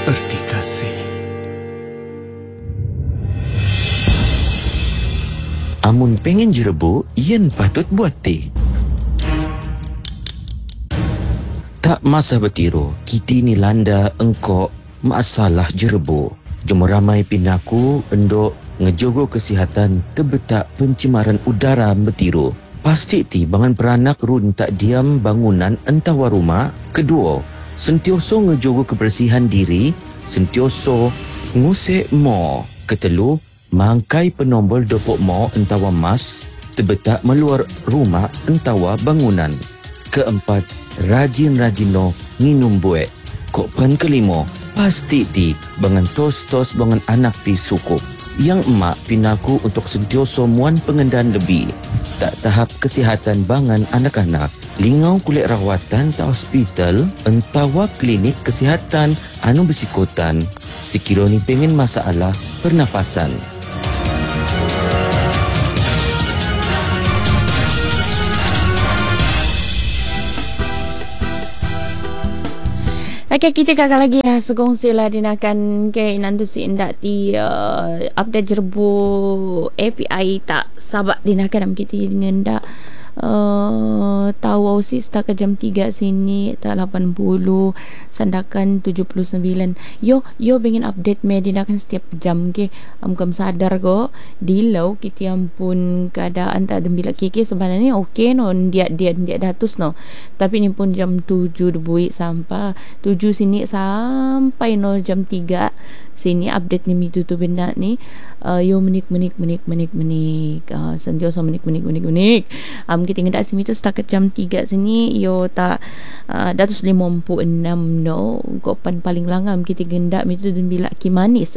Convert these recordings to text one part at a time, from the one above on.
Erti kasih. Amun pengen jerebu, yen patut buat teh. Tak masa bertiru, kiti ni landa engkau masalah jerebu. Jom ramai pinaku endok ngejogo kesihatan tebetak pencemaran udara bertiru. Pasti ti bangan peranak run tak diam bangunan entawa rumah. Kedua, sentioso ngejogo kebersihan diri, sentioso ngusik mo. Ketelu, mangkai penombol dopok mo entawa mas tebetak meluar rumah entawa bangunan. Keempat, rajin-rajino nginum buek. Kokpan kelima, pasti ti bangan tos-tos bangan anak ti sukup. Yang emak pinaku untuk sentioso muan pengendaan lebih. Tak tahap kesihatan bangan anak-anak, lingau kulit rawatan tak hospital, entawa klinik kesihatan anu bersikotan. Sekiro ni pengen masalah pernafasan. Okay, kita kakak lagi ya. Segongsi lah dinakan ke nanti si indak ti update jerbu API tak sabak dinakan am kita dengan dak tahu si setakat jam 3 sini tak 80 sandakan 79. Yo pengen update me dinakan setiap jam ke am sadar go dilau kita ampun keadaan tak dembila keke sebenarnya okey no dia datus no, tapi ni pun jam 7 debuik sampai 7 sini sampai no jam 3 sini update ni itu tu benda ni. Yo menik sentioso menik kita ngedak sini tu setakat jam 3 sini yo tak 256 no gopan paling langam kita gendak itu dan bila kimanis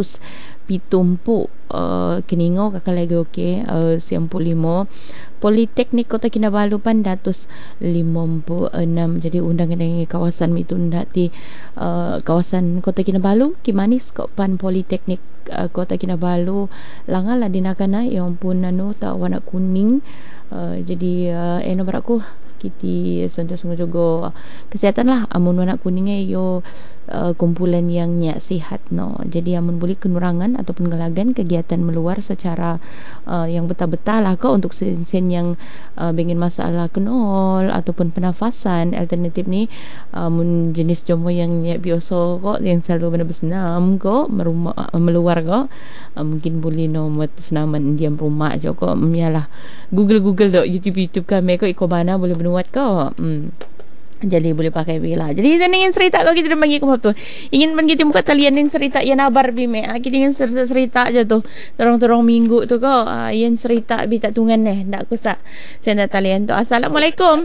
275 keningo kakak lagi okey 95 Politeknik Kota Kinabalu pan 256. Jadi undang-undang kawasan itu ndak di kawasan Kota Kinabalu kimanis kok pan Politeknik Kota Kinabalu langal lah dinakana yang pun anu tak warna kuning. Jadi nomor aku kita sentiasa juga kesihatan lah amun warna kuningnya yo kumpulan yang nyak sihat no. Jadi amun boleh kenurangan ataupun gelagan kegiatan meluar secara yang betul-betul lah kok untuk sen yang bengin masalah kenol ataupun pernafasan alternatif ni amun jenis jomo yang nyak biasa kok yang selalu benda bersenam kok meluar kok mungkin boleh no senaman diam rumah je kok mialah Google dok YouTube kan mereka iko mana boleh buat kok. Jadi boleh pakai bila. Jadi saya ingin cerita kau kita bagi kau tu. Ingin kita buka talian ingin cerita yang abar bime. Kita ingin cerita aja tu. Terong minggu tu kau. Yang cerita bi tak tungan ndak kusak. Saya nak talian tu. Assalamualaikum.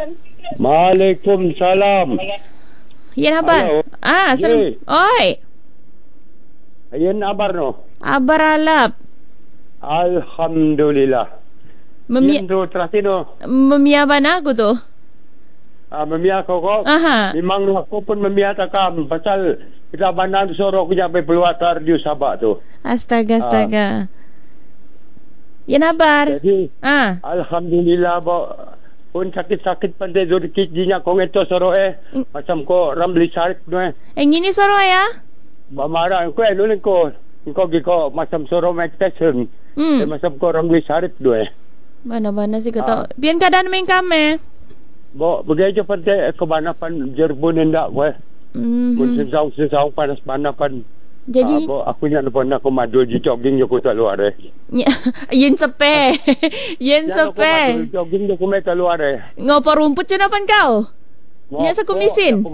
Waalaikumsalam. Yang abar. Oi. Yang abar no. Abar alap. Alhamdulillah. Yang terakhir no. Memiaban aku tu. Memia kau. Memang aku pun memia takam pasal kita bandang sorok punya sampai peluar radio Sabah tu. Astaga. Ya nabar. Jadi alhamdulillah pun sakit pandai dikit dinya kau itu sorok macam kau rambli sarit no ini sorok ya? Marah kau nulin kau macam sorok meditation. Macam kau rambli sarit no Mana sih kata. Biar keadaan main kami. Begitu pandai ke mana pan jerbun ndak weh. Mun sesau panas mana pan. Jadi aku nya pernah aku madu di jogging aku tak luar yen sepe. Jogging aku mai keluar Ngopo rumput je napan kau? Nya sa kumisin.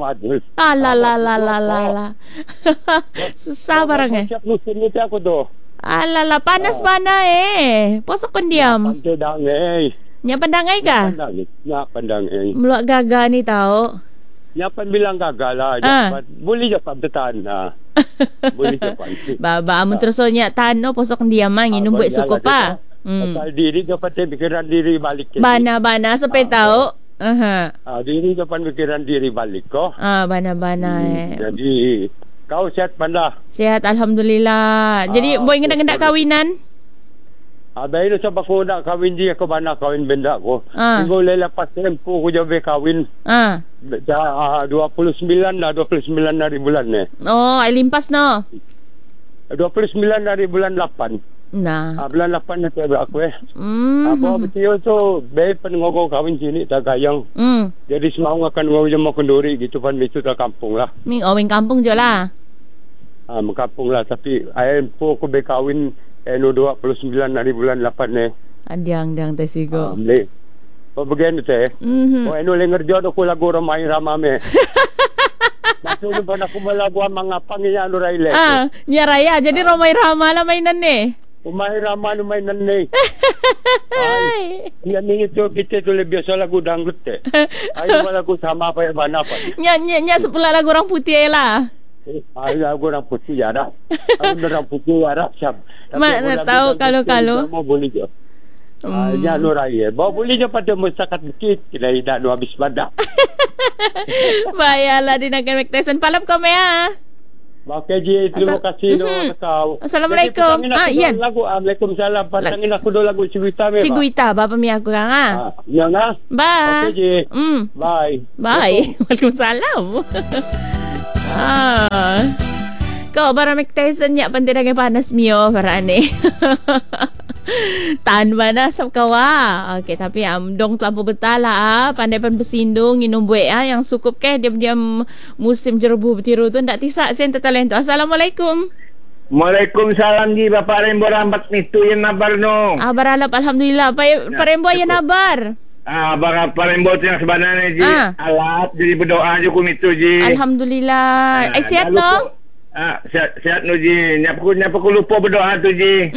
La. Susah barangnya. Siap musim ni aku tu. Alala panas mana Posok pendiam. Pandang Nya pandangai ka? Nya pandang Meluak gaga ni tau. Nya pan bilang gagal lah. Boleh je pan bertahan boleh je pan. Baba amun terus nya tano posok pendiam nginum buat suko pa. Pasal diri dapat pikiran diri balik. Bana sampai tahu. Diri dapat pikiran diri balik ko. Bana Jadi kau sihat pandai? Sihat alhamdulillah. Jadi boy ngendak kawinan? Abay na sa bako na kawin di ako ba na kawin benda ko. Minggo lelapas tempo ko jabe kawin. Sa 29 na bulan eh. Oh, ay limpas no. 29 na bulan 8. Bulan 8 na tayo ako eh. Ako betiyo so bay panungo kawin sini tagayang. Jadi semau akan ngau jam kenduri gitu pan itu ta kampung lah. Ming owing kampung je lah. Mengkampung lah tapi ayam po ko be kawin 29 hari bulan 8 ni. Adiang tesigo. Boleh. Bagian teh. Eno lengerjo ko lagu ramai ramame. Masuk ba na ko malago mga pangiya ano raile. Nya raya jadi romai rama la mainan ni. Umay rama no mainan ni. Ay, yan ni ito kita tu lebih biasa lagu dangdut teh. Ayo lagu sama apa yang mana pa. Nya sepula lagu orang putih lah. Ay, lagu orang putih ya dah. Orang putih Arab siap. Mana tahu kalau. Mau boleh je. Ya Nuraya. Bawa boleh je pada masyarakat bukit. Kita tidak habis badak. Bayalah di Naga Mactason. Palam kau mea. Okey Ji, terima kasih kau. Assalamualaikum. Iyan. Waalaikumsalam. Pasangin aku dulu lagu Ciguita mea. Ciguita, bapa mi aku kan Ya nah. Bye. Okey Ji. Bye. Waalaikumsalam. Kau barang Mactason nya penting dengan panas mio para ni. Tahan panas sab kawa. Okey tapi dong terlampau betal lah pandai pan bersindung minum buik yang cukup ke diam-diam musim jerebu bertiru tu ndak tisak sen talent tu. Assalamualaikum. Waalaikumsalam Ji Bapak Rembo rambat mitu yang nabar no. Baralap alhamdulillah. Pak Rembo yang nabar. Bapak Rembo tu yang sebenarnya Ji alat jadi berdoa je ku mitu Ji. Alhamdulillah. Sihat no? Sihat no Ji. Nyapa ku lupa berdoa tu Ji.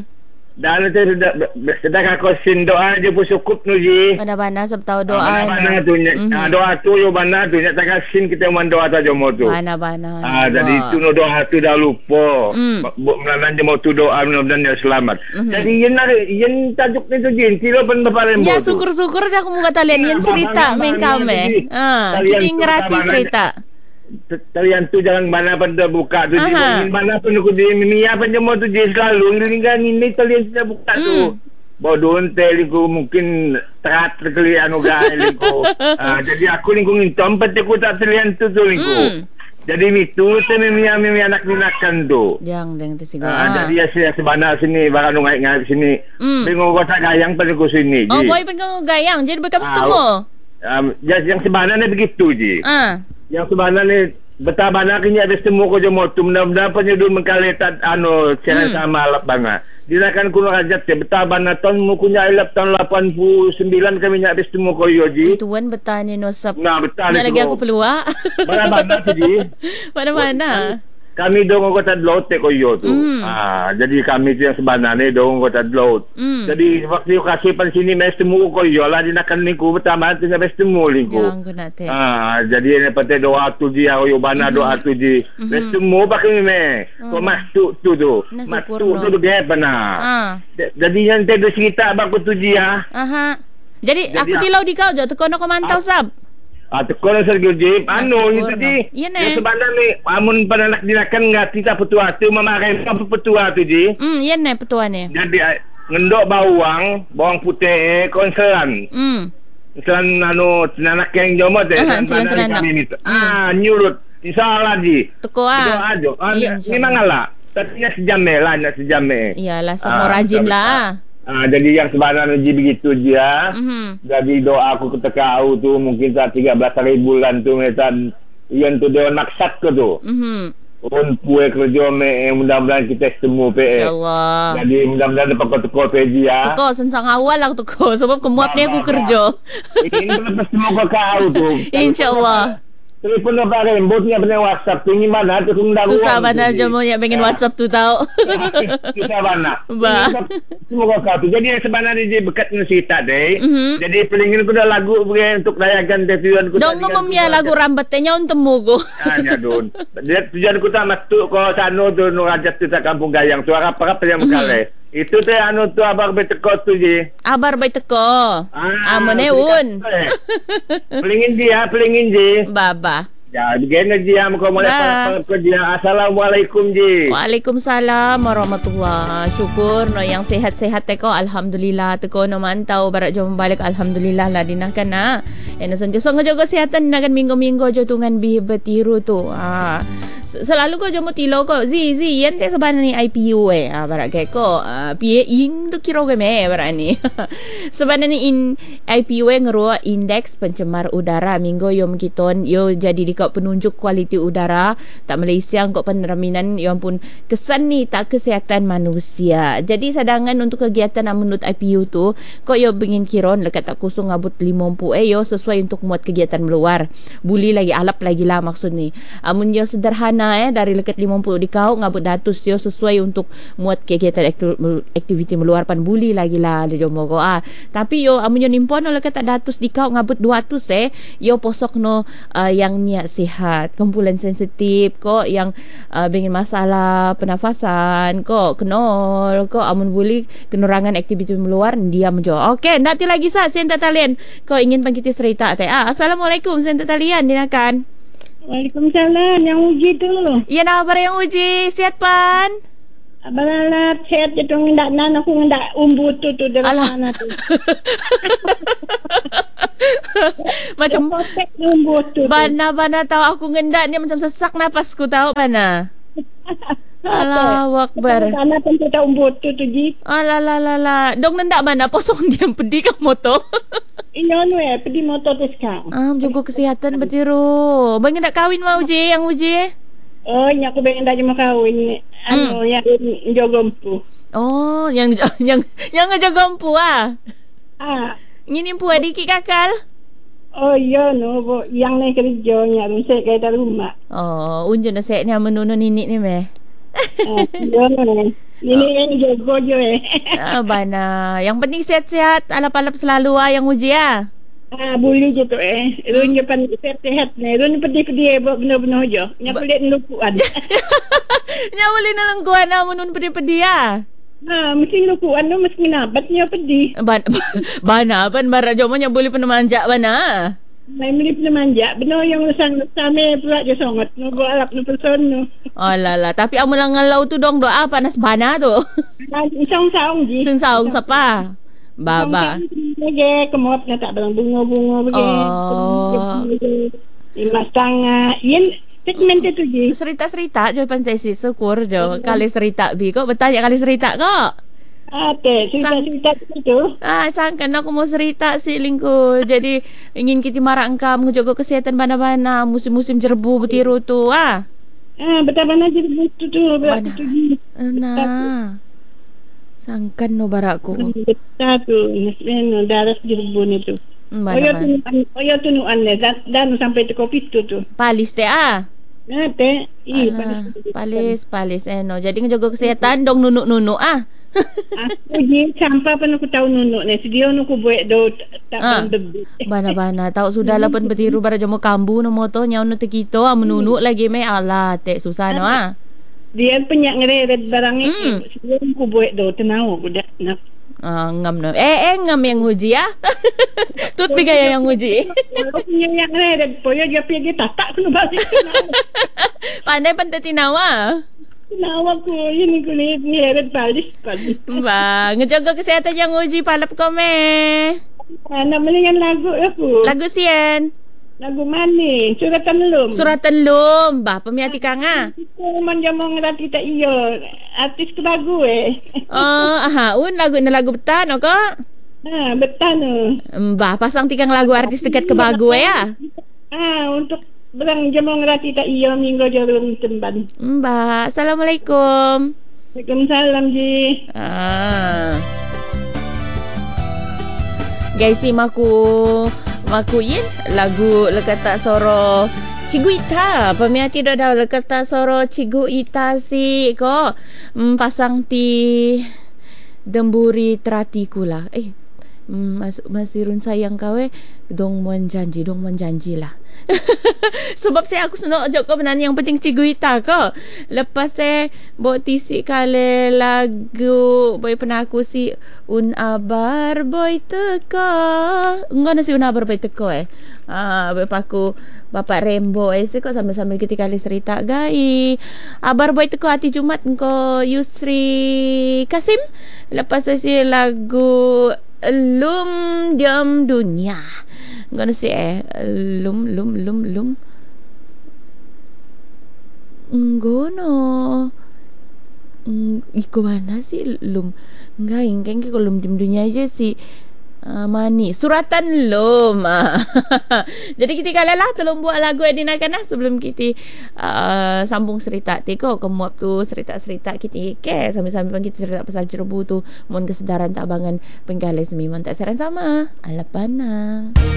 Dan itu sedang aku sin doa je pun cukup nu Ji. Mana-mana sebab tahu doa. Mana tu doa tu yo mana tu nya tak sin kita mendoa ta jomo tu. Mana-mana. Jadi itu no doa tu dah lupa. Melanan je mau tu doa mudah-mudahan dia selamat. Jadi yen tajuk ni tu Ji, tilo pen Bapak Rembo. Ya syukur-syukur je aku muka talian yen cerita main kami. Kita ngerti cerita. Talian tu jangan mana pada buka tu Ji. Mana pun aku di Mia pun jemo tu Ji selalu ini talian sudah buka tu. Bodon teliku mungkin terkeli anu gai liku. Jadi aku liku ngintom pati aku tak talian tu liku. Jadi itu saya Mia anak-anakan tu. Jangan tersigo. Jadi ya sebenar sini barang ngai sini. Bingung kota gayang pada ku sini Ji. Oh boy pengen gayang jadi bekam setemu. Yang sebenarnya begitu Ji. Yang sebenarnya betabana kini ada semua ko jemo tu mudah-mudahan penyudul mengkaletat cara sama lap banga. Dinakan kuno rajat te betabana tahun mukunya ilap tahun 89 kami nya habis semua ko yo Ji. Tuan betani no sap. Nah betal lagi aku pelua. Mana-mana tu Ji. Mana-mana. Kami dong kota Dlaut te ko yo tu. Jadi kami tu yang sebenarnya dong kota Dlaut. Jadi waktu kasih pan sini mes temu ko yo lah dinakan niku betama tu mes temu lingku. Yang guna te. Jadi ini pate doa tu Ji yo bana doa tu Ji. Mes temu pakai me. Ko masuk tu. Masuk tu dia bana. Jadi yang te do cerita bang tu Ji Jadi aku tilau di kau je tu kono ko mantau sab. Tekor Sergio Jim itu Ji. Yang sebenarnya amun pada nak dinakan ngati tak petua tu mamakai apa petua tu Ji. Iya ne petua ne. Jadi ngendok bawang putih konselan. Konselan tenanak yang jomo teh kami ni. Nyurut insyaallah Ji. Teko ajo. Memang ala. Tapi sejam lah nak sejam. Iyalah semua rajin lah. Jadi yang sebenarnya Ji begitu dia. Jadi doa aku ketika aku tu mungkin tak 13 hari bulan tu metan yang tu dia maksat ke tu. Pun kue kerja mudah-mudahan kita semua pe. Insyaallah. Jadi mudah-mudahan dapat teko pe dia. Teko sensang awal lah teko sebab kemuap ni aku kerja. Ini lepas semua kau tu. Insyaallah. Telefon Bapak Rembo punya WhatsApp tu ni mana tu susah mana je mau yang pengen WhatsApp tu tahu. Susah mana. Semoga kau tu. Jadi sebenarnya dia bekat dengan cerita deh. Jadi pelingin aku dah lagu untuk rayakan tujuan ku. Dong ngomongnya lagu rambetnya untuk mugo. Ya don. Tujuan ku tak masuk ko sano tu nurajat tu tak kampung gayang. Suara apa yang mengkale. Itu teh tu abar beteko tu Ji. Abar beteko. Amoneun. Pelingin Ji. Baba. Ya, begini Ji, kau mulai kerja. Assalamualaikum Ji. Waalaikumsalam warahmatullahi. Syukur no yang sehat-sehat teko alhamdulillah teko no mantau barak jom balik alhamdulillah lah dinahkan na. Eno sonjo jaga kesihatan dinakan minggu-minggu jo tungan bih betiru tu. Selalu ko jom tilo ko zi yen te sebenarnya ni IPU barak ke ko pie ing tu kiro ke me barak ni. Sebenarnya in IPU ngeruak indeks pencemar udara minggu yom kiton yo jadi di penunjuk kualiti udara tak Malaysia kok penerminan yang pun kesan ni tak kesihatan manusia. Jadi sadangan untuk kegiatan menurut IPU tu kok yo bingin kiron lekat tak kusung ngabut 50 yo sesuai untuk muat kegiatan meluar. Buli lagi alap lagi lah maksud ni. Amun yo sederhana dari lekat 50 di kau ngabut datus yo sesuai untuk muat kegiatan aktiviti meluar pan buli lagi lah le jomo ko Tapi yo amun yo nimpon lekat tak datus di kau ngabut 200 yo posok no yang niat sihat, kumpulan sensitif kok yang bingin masalah pernafasan kok kenol kok amun boleh kenurangan aktiviti meluar dia menjawab. Okey, nanti lagi sen talian kau ingin pangkiti cerita teh. Assalamualaikum sen talian dinakan. Waalaikumsalam yang uji tu. Ya nak apa yang uji? Sihat pan? Abang sehat je tu ngendak nan aku ngendak umbu tu dalam sana tu. Macam bana tahu aku ngendak ni macam sesak napasku tahu bana. Allahu Akbar. Sana pun tak umbu tu Ji. Alah. Dong nendak mana posong dia pedih ke motor. Iya nu pedih motor tu sekarang. Jaga kesihatan betiru. Bang ngendak kahwin mau Uji yang Uji. Oh, ini aku pengen dah mau kahwin. Yang jaga empu. Oh, yang ngejaga empu Ngini empu adik kakal. Oh iya no, yang ni kerjanya saya kaya dari rumah. Oh, unjun na saya ni menunu nini ni meh. Iya no. Ini yang jaga je bana. Yang penting sehat-sehat, alap-alap selalu yang uji boleh je tu Run je pan sehat ni. Run pedih-pedih benar-benar je. Nya pelik lukuan. Nya boleh nalengkuan menun pedih-pedih mesti lukuan tu mesti nabatnya pedih. Bana pan barak jomo nya boleh penemanjak bana. Mai mili penemanjak benar yang same pula je sangat. No go alap no person no. Alah, tapi amun ngalau tu dong doa panas bana tu. Saung-saung ji. Saung siapa? Baba. Lagi kemot na tak bunga-bunga begini. Imas tanga. Yen segmen tu je. Cerita-cerita je pantai si syukur je. Kali cerita bi kok bertanya kali cerita kok. Cerita-cerita tu. Sangkan aku mau cerita si lingku. Jadi ingin kita marah engkau menjaga kesihatan bana-bana musim-musim jerbu betiru tu Betul-betul jerbu tu Nah. Sangkan no barakku. Betul tu. Darah jerbu ni tu. Oyo tunuan ni dan sampai tu kopi tu. Palis teh palis no. Jadi ngejaga kesehatan dong nunuk Aku je sampai pun aku tahu nunuk ni. Sedia aku buat do tak pandai. Bana tahu sudah lah pun betiru bara jamu kambu no moto nyau no tekito menunuk lagi me Allah tek susah no Dia penyak ngeret barang ni. Sedia aku buat do tenau budak nak. Ngam no. Ngam yang uji Tut bigaya yang uji. Aku punya yang ngeret poyo dia pergi tatak kuno balik. Pandai tinawa. Nawa ko ini kulit ni heret balis. Ba, ngejaga kesehatan yang uji palap ko me. Namanya lagu aku. Lagu sien. Lagu mana? Suratan lum. Bah, pemiati kanga. Itu manjamong rati tak iyo. Artis tu lagu lagu na lagu betan ko? Betan Bah, pasang tikang lagu artis dekat ke bagu untuk berang jamong rati tak iyo minggu jarum temban. Mbak, Assalamualaikum. Waalaikumsalam ji. Guys, maku yin lagu lekata soro Cigu Ita. Pemiati dah lekata soro Cigu Ita si ko pasang ti demburi terati kula. Masih run sayang kau dong mon janji lah. Sebab saya aku senang ajak kau benar yang penting Cikgu Ita kau. Lepas buat tisi kali lagu boy pernah aku si Un Abar Boy Teka. Enggak nasi Un Abar Boy Teka bapak aku Bapak Rembo kau sambil-sambil kita kali cerita gai. Abar Boy Teka hati Jumat engkau Yusri Kasim. Lepas si lagu Lum Diam Dunia. Enggak nasi lum ngono iko mana sih lum enggak ingkeng kalau lum dunia aja sih mani suratan lum. Jadi kita kalalah tolong buat lagu dinakan sebelum kita sambung cerita tiko kemuap tu cerita-cerita kita ke sambil-sambil kita cerita pasal Cerebu tu mohon kesedaran tak bangan penggalai semimon tak saran sama alapana.